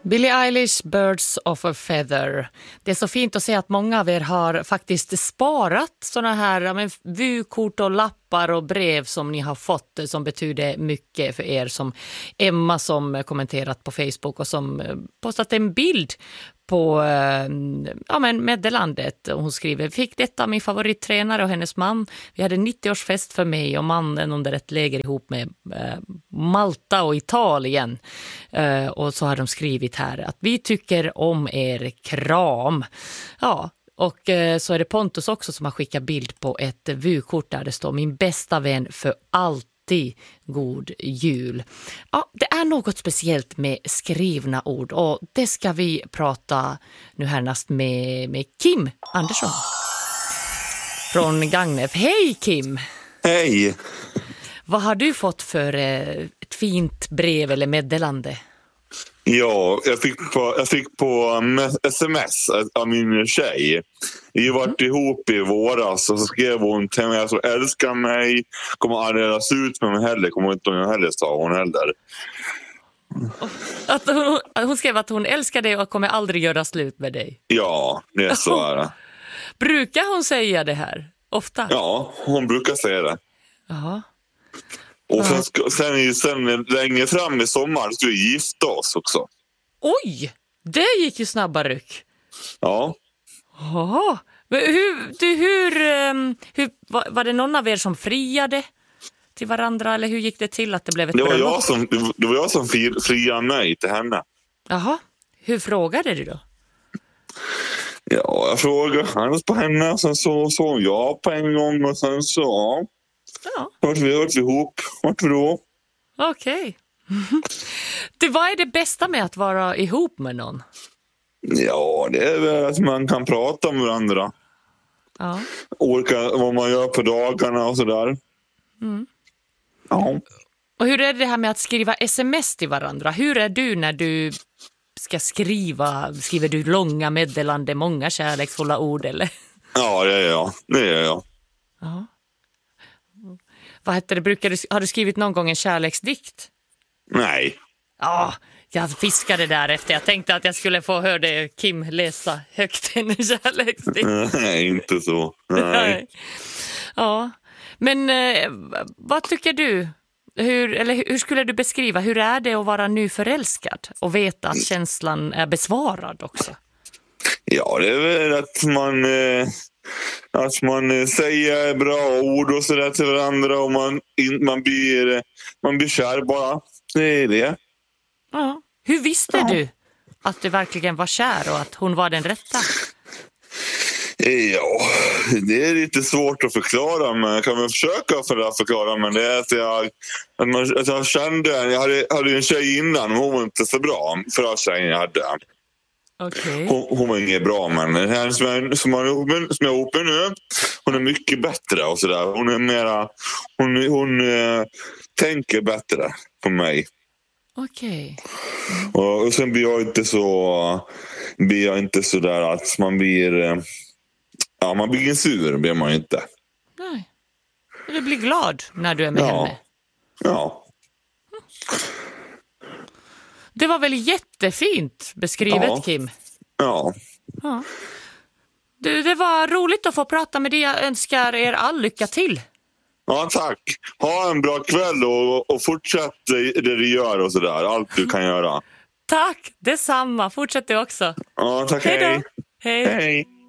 Billie Eilish, Birds of a Feather. Det är så fint att se att många av er har faktiskt sparat såna här vykort och lappar och brev som ni har fått som betyder mycket för er, som Emma som kommenterat på Facebook och som postat en bild på meddelandet. Hon skriver: fick detta min favorittränare och hennes man. Vi hade 90-årsfest för mig och mannen under ett läger ihop med Malta och Italien. Och så har de skrivit här att vi tycker om er, kram. Ja, och så är det Pontus också som har skickat bild på ett vykort där det står: min bästa vän för alltid, god jul. Ja, det är något speciellt med skrivna ord och det ska vi prata nu härnäst med Kim Andersson från Gagnef. Hej Kim! Hej! Vad har du fått för ett fint brev eller meddelande? Ja, jag fick på sms av min tjej. Vi har varit ihop i våras och så skrev hon till mig: alltså, älskar mig, kommer aldrig göra slut med mig heller, kommer inte hon heller, sa hon heller. Att hon skrev att hon älskar dig och kommer aldrig göra slut med dig. Ja, det är så här. Brukar hon säga det här ofta? Ja, hon brukar säga det. Jaha. Och sen längre fram i sommar så vi gifta oss också. Oj, det gick ju snabba ryck. Ja. Jaha. Hur var det någon av er som friade till varandra, eller hur gick det till att det blev ett bröllop? Det var jag som friade mig till henne. Jaha, hur frågade du då? Ja, jag frågade hans på henne och sen så jag på en gång och sen så vart vi ihop. Vart vi då? Okej. Vad är det bästa med att vara ihop med någon? Ja, det är väl att man kan prata med varandra. Ja. Vad man gör på dagarna och sådär. Mm. Ja. Och hur är det här med att skriva sms till varandra? Hur är du när du ska skriva? Skriver du långa meddelanden, många kärleksfulla ord eller? Ja, det är jag. Ja. Vad heter det? Har du skrivit någon gång en kärleksdikt? Nej. Ja, jag fiskade där efter. Jag tänkte att jag skulle få höra Kim läsa högt en kärleksdikt. Nej, inte så. Nej. Ja, men vad tycker du? Hur skulle du beskriva? Hur är det att vara nyförälskad och veta att känslan är besvarad också? Ja, det är väl att man säger bra ord och sådär till varandra och man blir kär bara. Det är det. Ja. Hur visste du att du verkligen var kär och att hon var den rätta? Ja, det är lite svårt att förklara, men jag kan väl försöka förklara. Men det är att jag kände, jag hade en tjej innan, men hon var inte så bra. Förra tjejen jag hade. Okay. Hon var inget bra, men den här som jag är ihop med nu, hon är mycket bättre och sådär. Hon är mera, hon tänker bättre på mig. Okej. Och sen blir jag inte så där att man blir en sur, blir man inte. Nej. Du blir glad när du är med henne. Ja. Det var väl jättefint beskrivet, Kim? Ja. Det var roligt att få prata med dig. Jag önskar er all lycka till. Ja, tack. Ha en bra kväll och fortsätt det du gör och sådär. Allt du kan göra. Tack, detsamma. Fortsätt du också. Ja, tack. Hej då. Hej.